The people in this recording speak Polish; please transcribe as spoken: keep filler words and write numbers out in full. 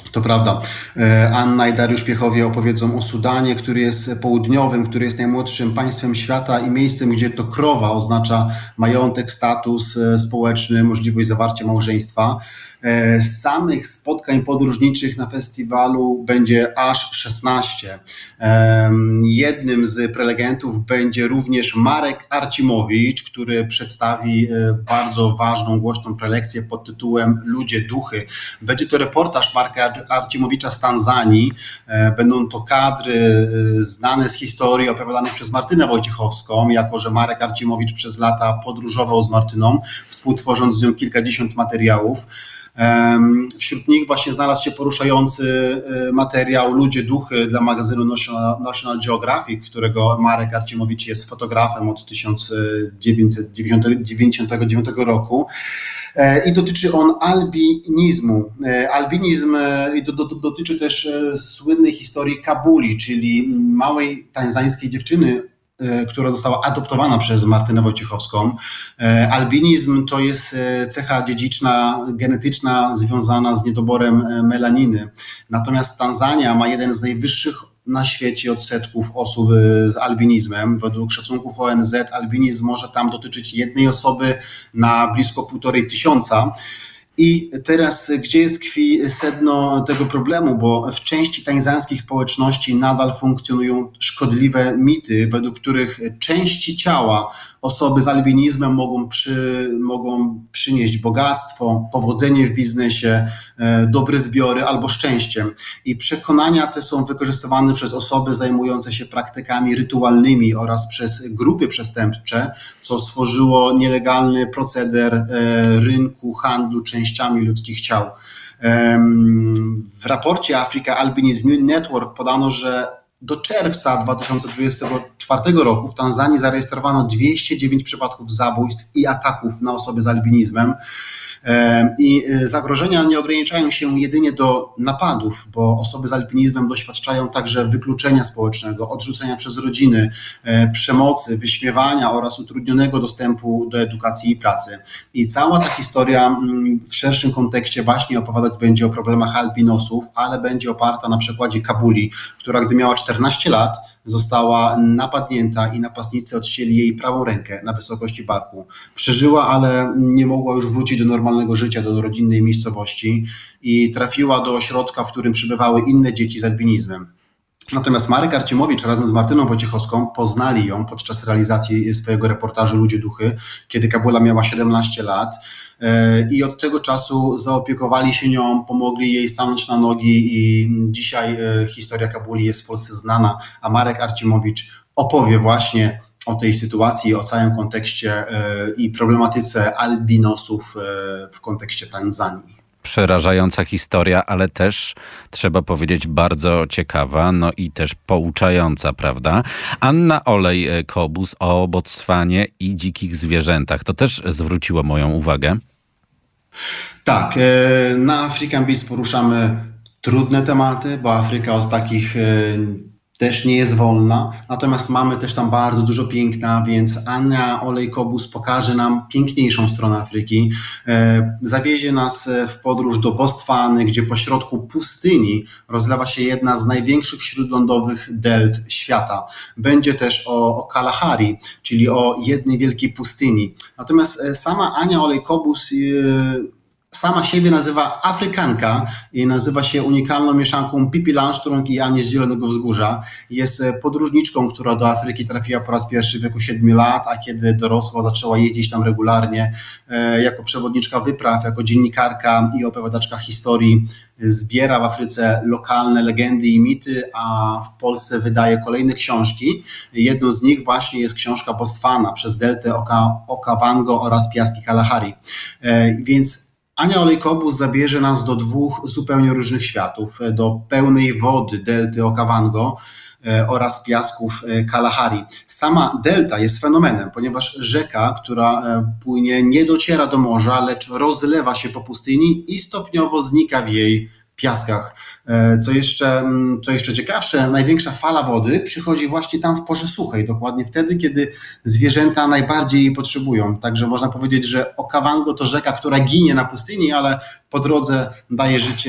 To prawda. Anna i Dariusz Piechowie opowiedzą o Sudanie, który jest południowym, który jest najmłodszym państwem świata i miejscem, gdzie to krowa oznacza majątek, status społeczny, możliwość zawarcia małżeństwa. Z samych spotkań podróżniczych na festiwalu będzie aż szesnaście. Jednym z prelegentów będzie również Marek Arcimowicz, który przedstawi bardzo ważną, głośną prelekcję pod tytułem Ludzie duchy. Będzie to reportaż Marka Arcimowicza z Tanzanii. Będą to kadry znane z historii opowiadanych przez Martynę Wojciechowską, jako że Marek Arcimowicz przez lata podróżował z Martyną, współtworząc z nią kilkadziesiąt materiałów. Wśród nich właśnie znalazł się poruszający materiał Ludzie duchy dla magazynu National Geographic, którego Marek Arcimowicz jest fotografem od tysiąc dziewięćset dziewięćdziesiątego dziewiątego roku. I dotyczy on albinizmu. Albinizm dotyczy też słynnej historii Kabuli, czyli małej tanzańskiej dziewczyny, która została adoptowana przez Martynę Wojciechowską. Albinizm to jest cecha dziedziczna, genetyczna związana z niedoborem melaniny. Natomiast Tanzania ma jeden z najwyższych na świecie odsetków osób z albinizmem. Według szacunków O N Z albinizm może tam dotyczyć jednej osoby na blisko półtorej tysiąca. I teraz gdzie jest tkwi sedno tego problemu, bo w części tanzańskich społeczności nadal funkcjonują szkodliwe mity, według których części ciała osoby z albinizmem mogą, przy, mogą przynieść bogactwo, powodzenie w biznesie, dobre zbiory albo szczęście. I przekonania te są wykorzystywane przez osoby zajmujące się praktykami rytualnymi oraz przez grupy przestępcze, co stworzyło nielegalny proceder rynku handlu częściami ludzkich ciał. W raporcie Africa Albinism Network podano, że do czerwca dwa tysiące dwudziestego czwartego roku w Tanzanii zarejestrowano dwieście dziewięć przypadków zabójstw i ataków na osoby z albinizmem. I zagrożenia nie ograniczają się jedynie do napadów, bo osoby z albinizmem doświadczają także wykluczenia społecznego, odrzucenia przez rodziny, przemocy, wyśmiewania oraz utrudnionego dostępu do edukacji i pracy. I cała ta historia w szerszym kontekście właśnie opowiadać będzie o problemach albinosów, ale będzie oparta na przykładzie Kabuli, która gdy miała czternaście lat została napadnięta i napastnicy odcięli jej prawą rękę na wysokości barku. Przeżyła, ale nie mogła już wrócić do normalnego życia, do rodzinnej miejscowości i trafiła do ośrodka, w którym przebywały inne dzieci z albinizmem. Natomiast Marek Arcimowicz razem z Martyną Wojciechowską poznali ją podczas realizacji swojego reportażu Ludzie duchy, kiedy Kabula miała siedemnaście lat i od tego czasu zaopiekowali się nią, pomogli jej stanąć na nogi i dzisiaj historia Kabuli jest w Polsce znana, a Marek Arcimowicz opowie właśnie o tej sytuacji, o całym kontekście i problematyce albinosów w kontekście Tanzanii. Przerażająca historia, ale też trzeba powiedzieć bardzo ciekawa, no i też pouczająca, prawda? Anna Olej-Kobus o Botswanie i dzikich zwierzętach. To też zwróciło moją uwagę. Tak, na African Beast poruszamy trudne tematy, bo Afryka od takich też nie jest wolna, natomiast mamy też tam bardzo dużo piękna, więc Anna Olej-Kobus pokaże nam piękniejszą stronę Afryki. Zawiezie nas w podróż do Botswany, gdzie pośrodku pustyni rozlewa się jedna z największych śródlądowych delt świata. Będzie też o, o Kalahari, czyli o jednej wielkiej pustyni. Natomiast sama Ania Olej-Kobus sama siebie nazywa Afrykanka i nazywa się unikalną mieszanką Pippi Langström i Ani z Zielonego Wzgórza. Jest podróżniczką, która do Afryki trafiła po raz pierwszy w wieku siedmiu lat, a kiedy dorosła zaczęła jeździć tam regularnie jako przewodniczka wypraw, jako dziennikarka i opowiadaczka historii. Zbiera w Afryce lokalne legendy i mity, a w Polsce wydaje kolejne książki. Jedną z nich właśnie jest książka Botswana przez deltę Oka, Okavango oraz piaski Kalahari. Więc Ania Olej-Kobus zabierze nas do dwóch zupełnie różnych światów, do pełnej wody delty Okavango oraz piasków Kalahari. Sama delta jest fenomenem, ponieważ rzeka, która płynie, nie dociera do morza, lecz rozlewa się po pustyni i stopniowo znika w jej piaskach. Co jeszcze, co jeszcze ciekawsze, największa fala wody przychodzi właśnie tam w porze suchej, dokładnie wtedy, kiedy zwierzęta najbardziej jej potrzebują. Także można powiedzieć, że Okavango to rzeka, która ginie na pustyni, ale po drodze daje życie